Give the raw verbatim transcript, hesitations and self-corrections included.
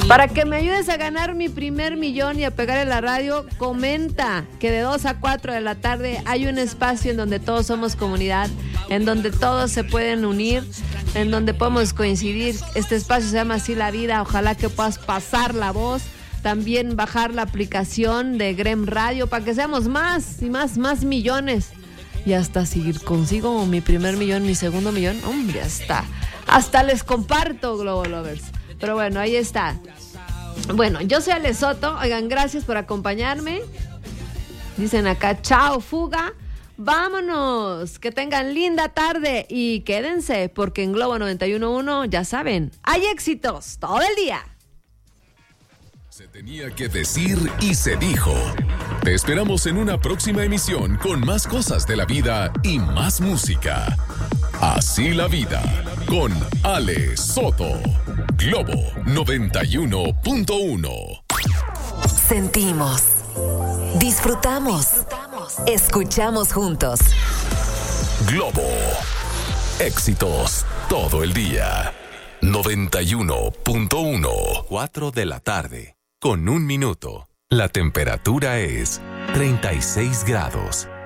Para que me ayudes a ganar mi primer millón y a pegar en la radio, comenta que de dos a cuatro de la tarde hay un espacio en donde todos somos comunidad, en donde todos se pueden unir, en donde podemos coincidir. Este espacio se llama Así la Vida. Ojalá que puedas pasar la voz, también bajar la aplicación de Grem Radio para que seamos más y más, más millones. Y hasta si consigo mi primer millón, mi segundo millón, hombre, hasta, hasta les comparto, Globo Lovers. Pero bueno, ahí está. Bueno, yo soy Ale Soto. Oigan, gracias por acompañarme. Dicen acá, chao, fuga. Vámonos. Que tengan linda tarde y quédense, porque en Globo noventa y uno punto uno, ya saben, hay éxitos todo el día. Se tenía que decir y se dijo. Te esperamos en una próxima emisión con más cosas de la vida y más música. Así la Vida, con Ale Soto. Globo noventa y uno punto uno. Sentimos, disfrutamos, escuchamos juntos. Globo, éxitos todo el día. noventa y uno punto uno. cuatro de la tarde, con un minuto. La temperatura es treinta y seis grados.